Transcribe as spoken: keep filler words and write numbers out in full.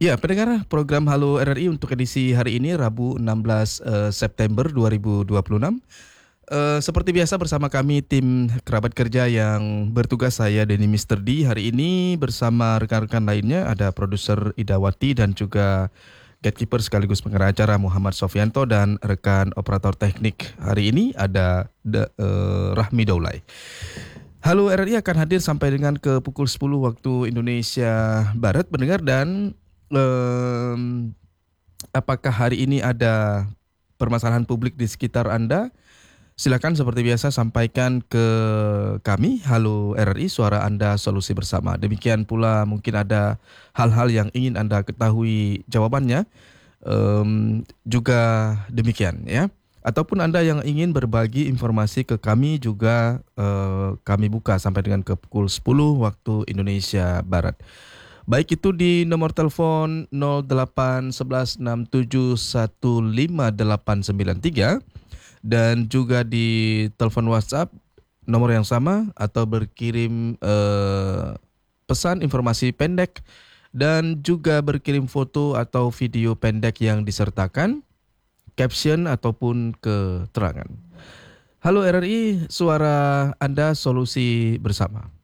Ya, pendengar program Halo R R I untuk edisi hari ini Rabu enam belas eh, September dua ribu dua puluh enam. Eh, seperti biasa bersama kami tim kerabat kerja yang bertugas, saya Denny Mister D. Hari ini bersama rekan-rekan lainnya ada produser Idawati dan juga gatekeeper sekaligus pengarah acara Muhammad Sofianto dan rekan operator teknik hari ini ada Da- eh, Rahmi Daulay. Halo R R I akan hadir sampai dengan ke pukul sepuluh waktu Indonesia Barat, pendengar, dan em, apakah hari ini ada permasalahan publik di sekitar Anda? Silakan seperti biasa sampaikan ke kami, Halo R R I, suara Anda solusi bersama. Demikian pula mungkin ada hal-hal yang ingin Anda ketahui jawabannya, em, juga demikian ya. Ataupun Anda yang ingin berbagi informasi ke kami juga, eh, kami buka sampai dengan ke pukul sepuluh waktu Indonesia Barat. Baik itu di nomor telepon nol delapan satu satu enam tujuh satu lima delapan sembilan tiga dan juga di telepon WhatsApp nomor yang sama, atau berkirim eh, pesan informasi pendek dan juga berkirim foto atau video pendek yang disertakan caption ataupun keterangan. Halo R R I, suara Anda solusi bersama.